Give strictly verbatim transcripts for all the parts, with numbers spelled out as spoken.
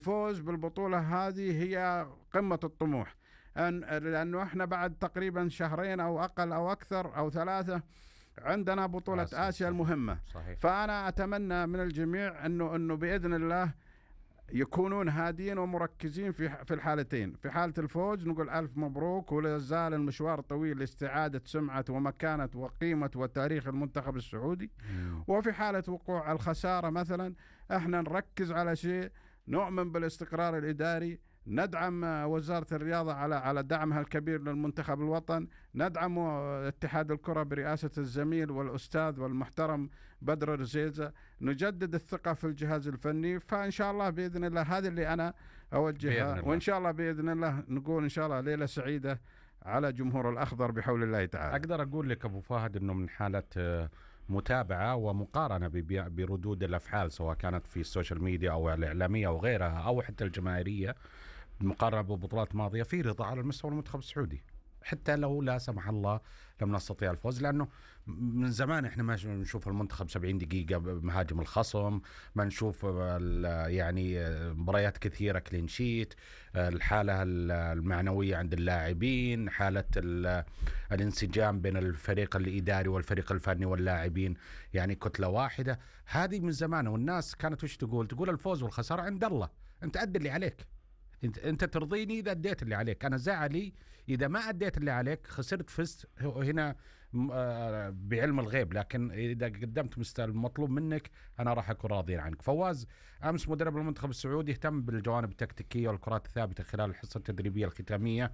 الفوز بالبطولة هذه هي قمة الطموح. أن لأنه إحنا بعد تقريبا شهرين أو أقل أو أكثر أو ثلاثة عندنا بطولة آسيا آسيا صحيح. المهمة. صحيح. فأنا أتمنى من الجميع أنه أنه بإذن الله يكونون هادين ومركزين في في الحالتين. في حالة الفوز نقول ألف مبروك، ولا زال المشوار طويل لاستعادة سمعة ومكانة وقيمة وتاريخ المنتخب السعودي. مم. وفي حالة وقوع الخسارة مثلا احنا نركز على شيء، نؤمن بالاستقرار الإداري، ندعم وزارة الرياضة على على دعمها الكبير للمنتخب الوطن، ندعم اتحاد الكرة برئاسة الزميل والأستاذ والمحترم بدر الرزيزة، نجدد الثقة في الجهاز الفني. فإن شاء الله بإذن الله هذا اللي أنا أوجهها، وإن شاء الله بإذن الله نقول إن شاء الله ليلة سعيدة على جمهور الأخضر بحول الله تعالى. أقدر أقول لك أبو فهد أنه من حالة متابعة ومقارنة بردود الأفعال سواء كانت في السوشيال ميديا أو الإعلامية أو غيرها أو حتى الجماهيرية مقارنة ببطولات ماضية، في رضا على المستوى المنتخب السعودي حتى لو لا سمح الله لم نستطيع الفوز، لأنه من زمان إحنا ما نشوف المنتخب سبعين دقيقة مهاجم الخصم، ما نشوف يعني مباريات كثيرة كلين شيت، الحالة المعنوية عند اللاعبين، حالة الانسجام بين الفريق الإداري والفريق الفني واللاعبين يعني كتلة واحدة. هذه من زمان، والناس كانت وش تقول تقول الفوز والخسارة عند الله، أنت أدي اللي عليك، انت انت ترضيني اذا اديت اللي عليك، انا زعلي اذا ما اديت اللي عليك، خسرت فزت هنا بعلم الغيب، لكن اذا قدمت المطلوب منك انا راح اكون راضي عنك. فواز امس مدرب المنتخب السعودي اهتم بالجوانب التكتيكيه والكرات الثابته خلال الحصه التدريبيه الختاميه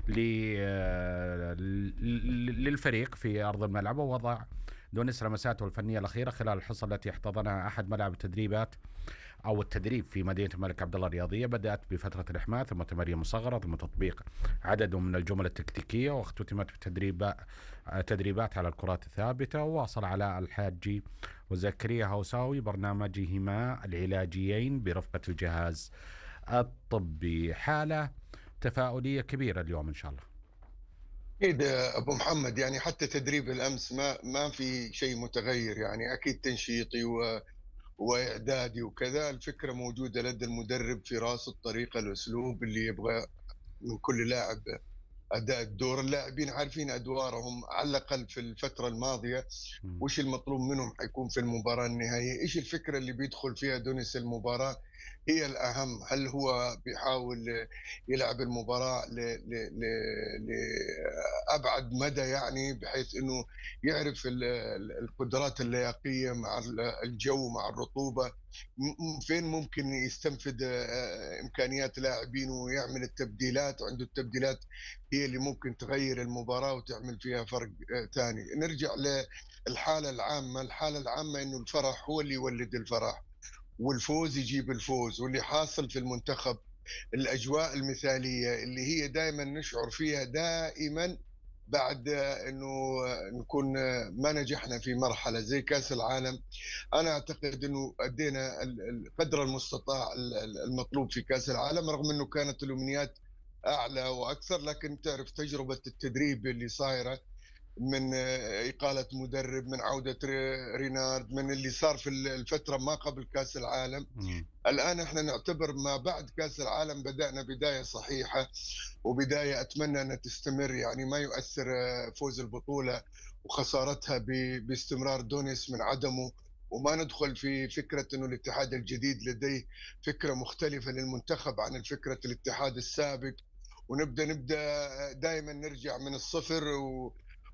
للفريق في ارض الملعب، ووضع دونيس لمساته الفنيه الاخيره خلال الحصه التي احتضنها احد ملاعب التدريبات أو التدريب في مدينة الملك عبد الله الرياضية. بدأت بفترة الإحماء ثم تمارين مصغرة ثم تطبيق عدد من الجمل التكتيكية، واختتمت بتدريبات تدريبات على الكرات الثابتة. وواصل علاء الحاجي وزكريا هوساوي برنامجهما العلاجيين برفقة الجهاز الطبي. حالة تفاؤلية كبيرة اليوم إن شاء الله. أكيد أبو محمد، يعني حتى تدريب الأمس ما ما في شيء متغير، يعني أكيد تنشيطي و واعدادي وكذا. الفكره موجوده لدى المدرب في راسه، الطريقه الاسلوب اللي يبغى من كل لاعب اداء الدور. اللاعبين عارفين ادوارهم على الاقل في الفتره الماضيه، وش المطلوب منهم حيكون في المباراه النهائيه، ايش الفكره اللي بيدخل فيها دونيس المباراه هي الاهم. هل هو بيحاول يلعب المباراه لابعد مدى، يعني بحيث انه يعرف القدرات اللياقيه مع الجو مع الرطوبه، فين ممكن يستنفذ امكانيات لاعبينه ويعمل التبديلات، وعنده التبديلات هي اللي ممكن تغير المباراه وتعمل فيها فرق ثاني. نرجع للحاله العامه، الحاله العامه انه الفرح هو اللي يولد الفرح، والفوز يجيب الفوز، واللي حاصل في المنتخب الاجواء المثاليه اللي هي دائما نشعر فيها دائما بعد انه نكون ما نجحنا في مرحله زي كاس العالم. انا اعتقد انه ادينا القدر المستطاع المطلوب في كاس العالم، رغم انه كانت الامنيات اعلى واكثر، لكن تعرف تجربه التدريب اللي صايره من إقالة مدرب، من عودة رينارد، من اللي صار في الفترة ما قبل كأس العالم. م. الآن احنا نعتبر ما بعد كأس العالم بدأنا بداية صحيحة، وبداية أتمنى أن تستمر، يعني ما يؤثر فوز البطولة وخسارتها باستمرار دونيس من عدمه، وما ندخل في فكرة أنه الاتحاد الجديد لديه فكرة مختلفة للمنتخب عن الفكرة الاتحاد السابق، ونبدأ نبدأ دائما نرجع من الصفر و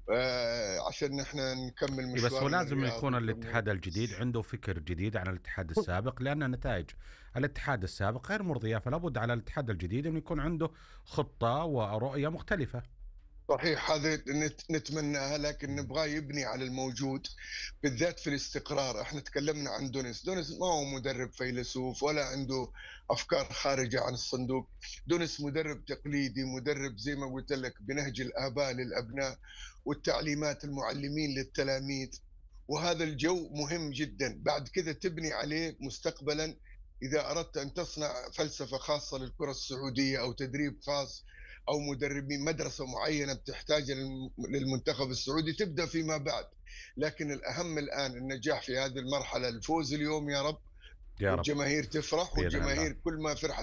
آه عشان احنا نكمل مشوارنا. بس هو لازم يكون الاتحاد الجديد عنده فكر جديد عن الاتحاد السابق، لأن نتائج الاتحاد السابق غير مرضية، فلا بد على الاتحاد الجديد أن يكون عنده خطة ورؤية مختلفة. صحيح، هذا نتمناها، لكن نبغى يبني على الموجود بالذات في الاستقرار. احنا تكلمنا عن دونيس، دونيس ما هو مدرب فيلسوف ولا عنده افكار خارجه عن الصندوق. دونيس مدرب تقليدي، مدرب زي ما قلت لك بنهج الاباء للابناء والتعليمات المعلمين للتلاميذ، وهذا الجو مهم جدا. بعد كذا تبني عليه مستقبلا اذا اردت ان تصنع فلسفه خاصه للكره السعوديه او تدريب خاص او مدربين مدرسه معينه بتحتاج للمنتخب السعودي، تبدا فيما بعد. لكن الاهم الان النجاح في هذه المرحله، الفوز اليوم يا رب، يا رب والجماهير تفرح، بإذن الله. والجماهير كل ما فرحت